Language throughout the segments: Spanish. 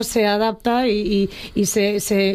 se adapta y se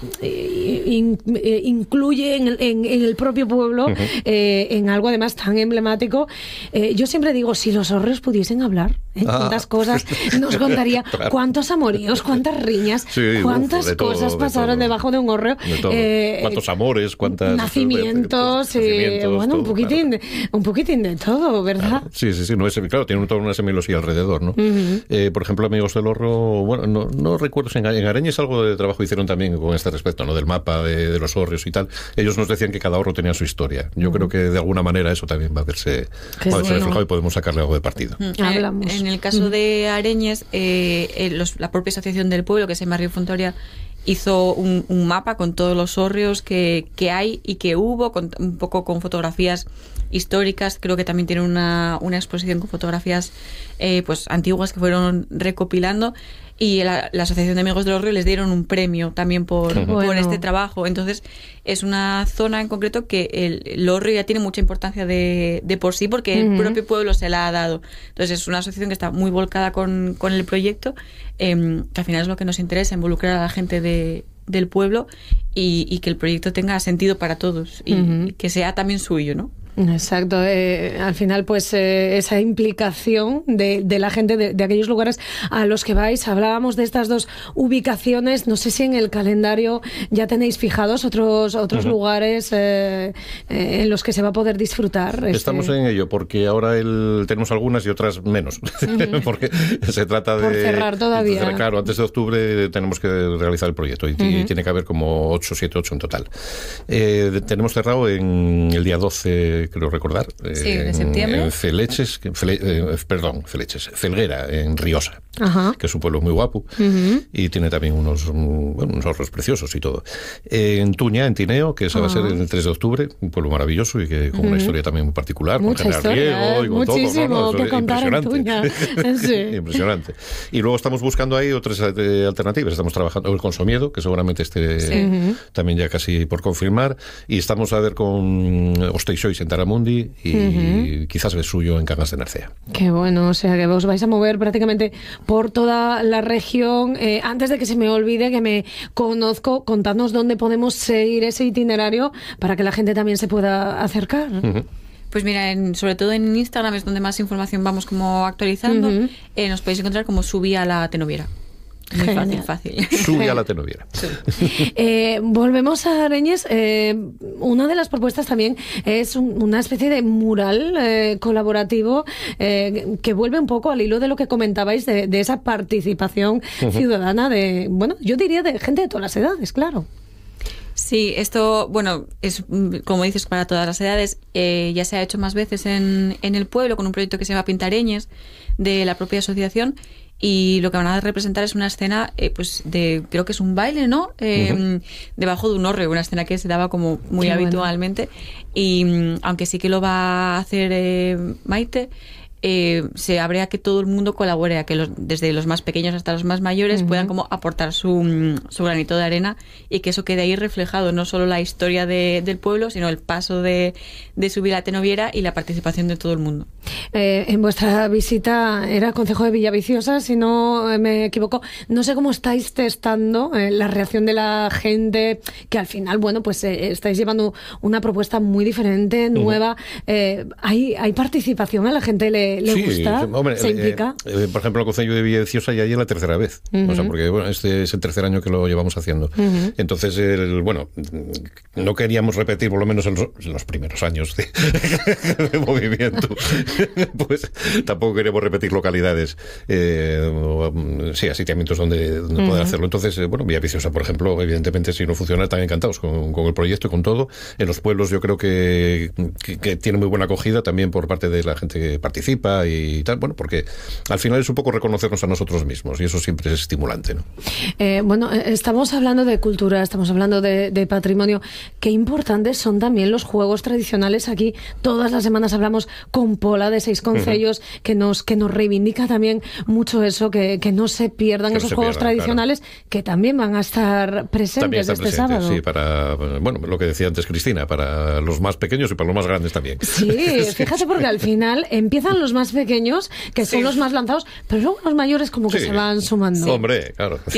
incluye en el propio pueblo, en algo además tan emblemático. Yo siempre digo, si los hórreos pudiesen hablar, cuántas cosas nos contaría, claro. Cuántos amoríos, cuántas riñas, cuántas cosas pasaron debajo de un hórreo, cuántos amores, cuántos nacimientos, bueno, un poquitín de todo, ¿verdad? Claro. Sí, claro, tiene toda una semiología alrededor, ¿no? Por ejemplo, Amigos del Hórreo, bueno, no recuerdo si en Areñes algo de trabajo hicieron también con este respecto, ¿no? Del mapa de los hórreos y tal. Ellos nos decían que cada hórreo tenía su historia. Yo creo que de alguna manera eso también va a verse reflejado y podemos sacarle algo de partido. Hablamos. En el caso de Areñes, la propia asociación del pueblo, que se llama Río Fontoria, hizo un mapa con todos los hórreos que hay y que hubo, un poco con fotografías históricas. Creo que también tiene una exposición con fotografías pues antiguas que fueron recopilando, y la Asociación de Amigos del Hórreo les dieron un premio también por este trabajo. Entonces es una zona en concreto que el hórreo ya tiene mucha importancia de por sí, porque el propio pueblo se la ha dado. Entonces es una asociación que está muy volcada con el proyecto, que al final es lo que nos interesa, involucrar a la gente del pueblo y que el proyecto tenga sentido para todos y que sea también suyo, ¿no? Exacto, al final pues esa implicación de la gente de aquellos lugares a los que vais. Hablábamos de estas dos ubicaciones, no sé si en el calendario ya tenéis fijados otros lugares en los que se va a a poder disfrutar. Estamos en ello, porque ahora tenemos algunas y otras menos, porque se trata de... Por cerrar todavía. Claro, antes de octubre tenemos que realizar el proyecto y tiene que haber como 7, 8 en total. Tenemos cerrado en el día 12, creo recordar, de septiembre. En Felguera, en Riosa, que es un pueblo muy guapo y tiene también unos hórreos preciosos y todo. En Tuña, en Tineo, que esa va a ser el 3 de octubre, un pueblo maravilloso y que con una historia también muy particular, mucha con General Riego y con muchísimo todo. que contar en Tuña. Sí. Impresionante. Y luego estamos buscando ahí otras alternativas. Estamos trabajando con Somiedo, que seguramente esté también ya casi por confirmar, y estamos a ver con Osteixois en Taramundi y quizás Vesuyo en Cangas de Narcea. Qué bueno, o sea que os vais a mover prácticamente por toda la región. Antes de que se me olvide, que me conozco, contadnos dónde podemos seguir ese itinerario para que la gente también se pueda acercar. Pues mira, sobre todo en Instagram es donde más información vamos como actualizando. Nos podéis encontrar como Subí a la Tenoviera. Muy fácil. Subí a la Tenoviera. Volvemos a Areñes. Una de las propuestas también es una especie de mural colaborativo que vuelve un poco al hilo de lo que comentabais de esa participación ciudadana yo diría de gente de todas las edades, claro. Sí, esto, es, como dices, para todas las edades. Ya se ha hecho más veces en el pueblo con un proyecto que se llama Pintareñes, de la propia asociación. Y lo que van a representar es una escena, creo que es un baile, ¿no? Debajo de un hórreo, una escena que se daba como muy habitualmente. Y aunque sí que lo va a hacer Maite, se abre a que todo el mundo colabore, a que desde los más pequeños hasta los más mayores puedan como aportar su granito de arena, y que eso quede ahí reflejado, no solo la historia del pueblo, sino el paso de Subí a la Tenoviera y la participación de todo el mundo. En vuestra visita era el concejo de Villaviciosa, si no me equivoco. No sé cómo estáis testando la reacción de la gente, que al final, estáis llevando una propuesta muy diferente, nueva. ¿Hay participación? ¿A la gente le gusta? Hombre, ¿se implica? Por ejemplo, el concejo de Villaviciosa ya es la tercera vez. O sea, porque este es el tercer año que lo llevamos haciendo. Entonces, no queríamos repetir, por lo menos en los primeros años de movimiento. Pues tampoco queremos repetir localidades, asitiamientos donde poder hacerlo. Entonces, Villaviciosa, por ejemplo, evidentemente, si no funciona, están encantados con el proyecto y con todo. En los pueblos yo creo que tiene muy buena acogida también por parte de la gente que participa y tal, porque al final es un poco reconocernos a nosotros mismos, y eso siempre es estimulante, ¿no? Estamos hablando de cultura, estamos hablando de patrimonio. Qué importantes son también los juegos tradicionales. Aquí todas las semanas hablamos con Pola de Seis Concellos, que nos reivindica también mucho eso, que no se pierdan esos juegos tradicionales, claro, que también van a estar presentes este sábado. Sí, para, lo que decía antes Cristina, para los más pequeños y para los más grandes también. Sí, fíjate, porque al final empiezan los más pequeños, que son los más lanzados, pero luego los mayores como que se van sumando. Hombre, claro.